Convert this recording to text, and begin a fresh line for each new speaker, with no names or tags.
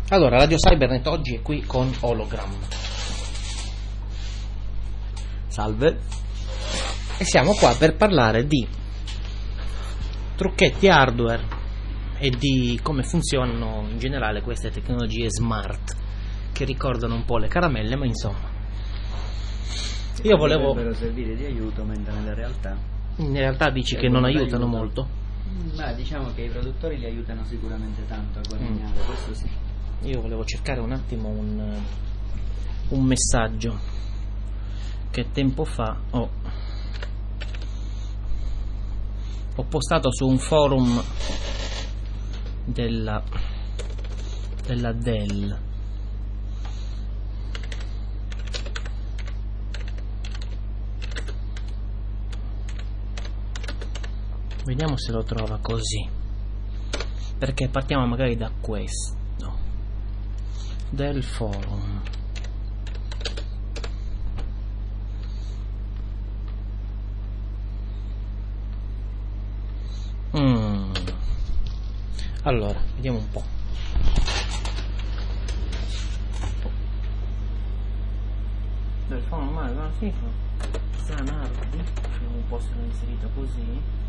Allora, Radio Cybernet oggi è qui con Hologram.
Salve.
E siamo qua per parlare di trucchetti hardware e di come funzionano in generale queste tecnologie smart che ricordano un po' le caramelle, ma insomma. Io volevo...
Dovrebbero servire di aiuto, mentre nella realtà...
In realtà dici che non aiutano molto?
Ma diciamo che i produttori li aiutano sicuramente tanto a guadagnare, questo sì.
Io volevo cercare un attimo un messaggio che tempo fa ho postato su un forum della Dell. Vediamo se lo trova così, perché partiamo magari da questo del forum. Allora, vediamo un po'. Del forum, ma sì, Sanardi, un po' se l'ho inserito così.